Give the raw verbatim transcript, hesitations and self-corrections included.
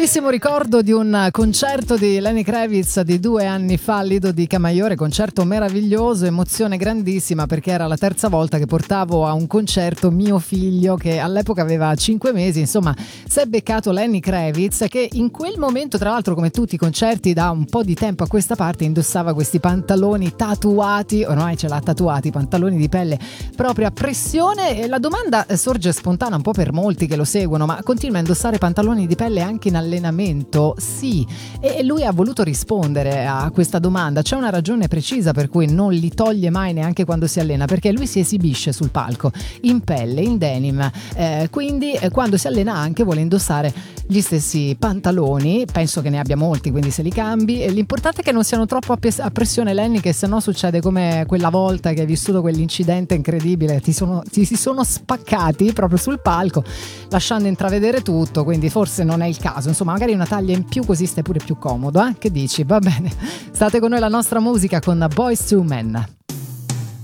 bellissimo ricordo di un concerto di Lenny Kravitz di due anni fa al Lido di Camaiore, concerto meraviglioso, emozione grandissima, perché era la terza volta che portavo a un concerto mio figlio che all'epoca aveva cinque mesi, insomma si è beccato Lenny Kravitz, che in quel momento, tra l'altro, come tutti i concerti da un po' di tempo a questa parte, indossava questi pantaloni tatuati, ormai ce l'ha tatuati, pantaloni di pelle proprio a pressione, e la domanda sorge spontanea un po' per molti che lo seguono: ma continua a indossare pantaloni di pelle anche in allenamento? Sì, e lui ha voluto rispondere a questa domanda. C'è una ragione precisa per cui non li toglie mai neanche quando si allena, perché lui si esibisce sul palco in pelle, in denim, eh, quindi eh, quando si allena anche vuole indossare gli stessi pantaloni. Penso che ne abbia molti, quindi se li cambi, e l'importante è che non siano troppo a, pes- a pressione, Lenny, che sennò succede come quella volta che hai vissuto quell'incidente incredibile, ti, sono, ti si sono spaccati proprio sul palco lasciando intravedere tutto, quindi forse non è il caso, insomma magari una taglia in più così stai pure più comodo, eh? Che dici? Va bene, state con noi, la nostra musica con Boyz two Men.